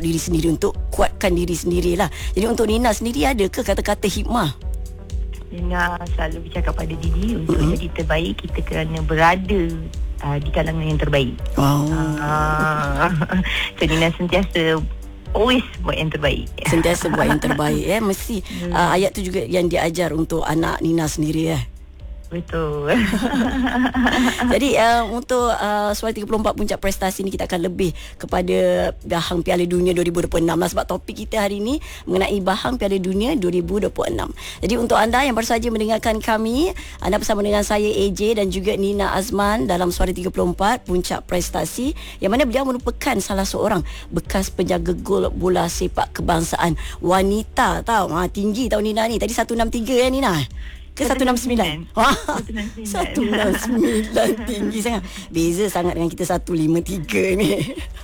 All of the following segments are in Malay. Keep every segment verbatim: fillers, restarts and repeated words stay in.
untuk diri sendiri, untuk kuatkan diri sendirilah. Jadi untuk Nina sendiri, ada ke kata-kata hikmah? Nina selalu bercakap pada diri, untuk mm-hmm. jadi terbaik kita kerana berada uh, di kalangan yang terbaik. Oh. Uh, so Nina sentiasa always buat yang terbaik. Sentiasa buat yang terbaik eh. Mesti uh, ayat tu juga yang diajar untuk anak Nina sendiri eh. Betul. Jadi uh, untuk uh, Suara tiga puluh empat Puncak Prestasi ni, kita akan lebih kepada Bahang Piala Dunia dua ribu dua puluh enam lah, sebab topik kita hari ini mengenai Bahang Piala Dunia dua ribu dua puluh enam. Jadi untuk anda yang baru saja mendengarkan kami, anda bersama dengan saya A J dan juga Nina Azman dalam Suara tiga puluh empat Puncak Prestasi, yang mana beliau merupakan salah seorang bekas penjaga gol bola sepak kebangsaan wanita tau. Ha, tinggi tau Nina ni. Tadi seratus enam puluh tiga ya Nina? Ke seratus enam puluh sembilan? Wah, seratus enam puluh sembilan. Tinggi sangat. Beza sangat dengan kita seratus lima puluh tiga ni.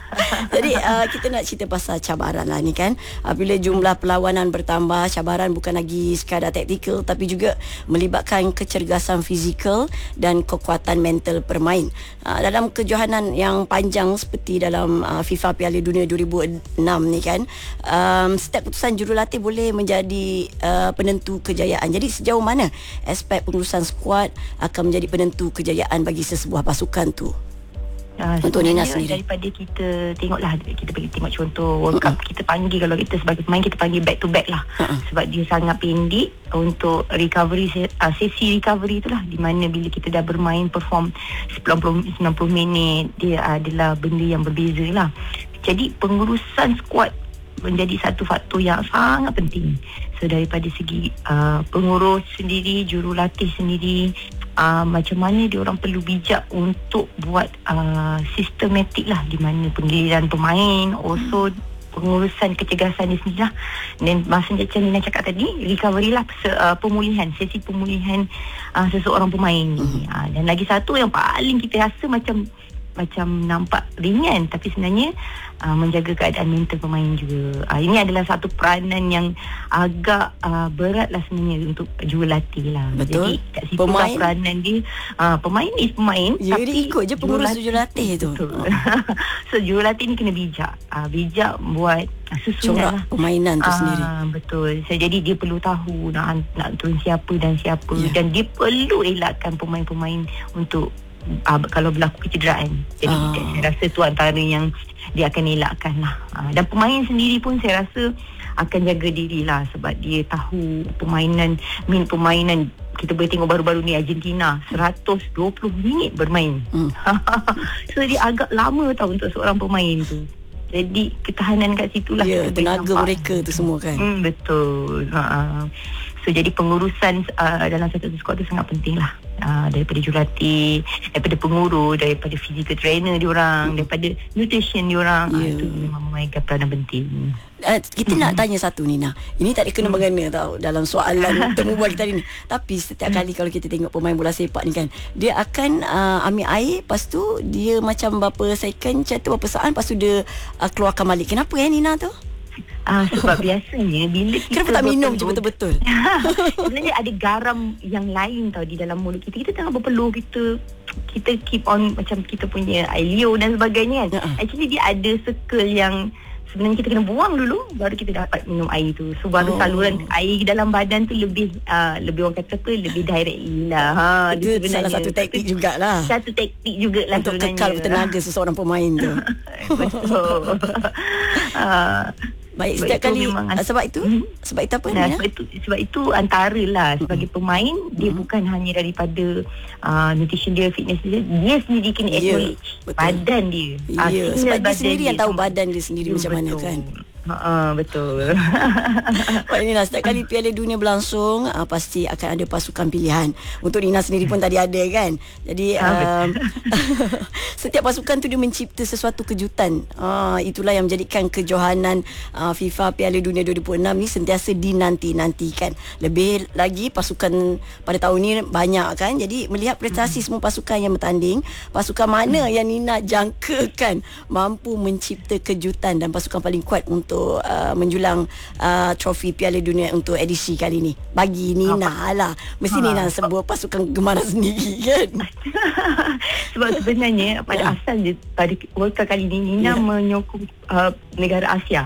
Jadi uh, kita nak cerita pasal cabaran lah ni kan. Apabila jumlah perlawanan bertambah, cabaran bukan lagi sekadar taktikal, tapi juga melibatkan kecergasan fizikal dan kekuatan mental permain. Uh, dalam kejohanan yang panjang seperti dalam uh, FIFA Piala Dunia dua ribu enam ni kan, um, setiap keputusan jurulatih boleh menjadi uh, penentu kejayaan. Jadi sejauh mana aspek pengurusan skuad akan menjadi penentu kejayaan bagi sesebuah pasukan tu? Uh, untuk Nina sendiri, daripada kita tengoklah, kita bagi tengok contoh World Cup, uh-uh. kita panggil, kalau kita sebagai pemain kita panggil back to back lah, uh-uh. sebab dia sangat pendek untuk recovery, uh, sesi recovery itulah, di mana bila kita dah bermain perform sembilan puluh minit, dia adalah benda yang berbeza lah. Jadi pengurusan skuad menjadi satu faktor yang sangat penting. So daripada segi uh, pengurus sendiri, jurulatih sendiri, uh, macam mana dia orang perlu bijak untuk buat uh, sistematik lah, di mana penggiliran pemain, also pengurusan kecergasan dia sendiri lah. Dan masa macam Nina cakap tadi, recovery lah, uh, pemulihan, sesi pemulihan uh, seseorang pemain ni. Uh, dan lagi satu yang paling kita rasa macam macam nampak ringan, tapi sebenarnya uh, menjaga keadaan mental pemain juga. Uh, ini adalah satu peranan yang agak uh, berat lah sebenarnya untuk jurulatih lah. Betul. Jadi kat situ lah peranan dia. Uh, pemain is pemain, ya, tapi dia ikut je pengurus jurulatih tu. Betul. So jurulatih ni kena bijak. Uh, bijak buat uh, susunan corak lah permainan tu uh, sendiri. Betul. So, jadi dia perlu tahu nak, nak turun siapa dan siapa. Yeah. Dan dia perlu elakkan pemain-pemain untuk Uh, kalau berlaku kecederaan. Jadi uh. saya rasa tu antara yang dia akan elakkan lah. Uh, dan pemain sendiri pun saya rasa akan jaga diri lah, sebab dia tahu permainan, min permainan. Kita boleh tengok baru-baru ni Argentina seratus dua puluh minit bermain. Hmm. So dia agak lama tau untuk seorang pemain tu. Jadi ketahanan kat situ lah. Ya, tenaga mereka tu semua kan. Hmm, betul. Uh, so jadi pengurusan uh, dalam satu skuad tu sangat penting lah. Uh, daripada jurulatih, daripada pengurus, daripada physical trainer diorang, hmm. daripada nutrition diorang. Yeah. Uh, itu memang memainkan peranan penting. Uh, kita hmm. nak tanya satu Nina. Ini tak ada kena mengena tau dalam soalan temu bual kita hari ni. Tapi setiap kali kalau kita tengok pemain bola sepak ni kan, dia akan uh, ambil air, lepas tu dia macam berapa second, macam tu berapa saat, lepas tu dia uh, keluarkan balik. Kenapa ya Nina tu? Ah, sebab biasanya bila kita kenapa tak minum je betul-betul? Sebenarnya ada garam yang lain tau di dalam mulut kita. Kita tengah berpeluh, kita kita keep on macam kita punya air liur dan sebagainya kan. Uh-uh. Actually dia ada circle yang sebenarnya kita kena buang dulu, baru kita dapat minum air tu. So baru oh. saluran air dalam badan tu lebih uh, lebih orang kata apa, lebih directly lah. Ha, itu salah satu taktik jugalah. Satu taktik jugalah untuk kekal tenaga seseorang pemain tu. Betul. uh, Baik, setiap kali memang, sebab itu hmm. sebab itu apa nah, ni? Sebab itu sebab itu antara lah sebagai pemain, hmm. dia bukan hanya daripada uh, nutrition dia, fitness dia, dia sendiri kena acknowledge yeah, badan dia. Ya, yeah, sebab dia sendiri dia yang tahu badan dia sendiri macam betul. Mana kan. Ha, betul. Baik Nina, setiap kali Piala Dunia berlangsung, uh, pasti akan ada pasukan pilihan. Untuk Nina sendiri pun tadi ada kan. Jadi um, setiap pasukan tu dia mencipta sesuatu kejutan. Uh, itulah yang menjadikan kejohanan uh, FIFA Piala Dunia dua ribu enam ni sentiasa dinanti-nantikan. Lebih lagi pasukan pada tahun ni banyak kan. Jadi melihat prestasi semua pasukan yang bertanding, pasukan mana yang Nina jangkakan mampu mencipta kejutan dan pasukan paling kuat untuk Uh, menjulang uh, trofi Piala Dunia untuk edisi kali ni? Bagi Nina lah, mesti ha. Nina sebuah pasukan gemaran sendiri kan. Sebab sebenarnya pada asal dia, pada World Cup kali ni Nina yeah. menyokong uh, negara Asia.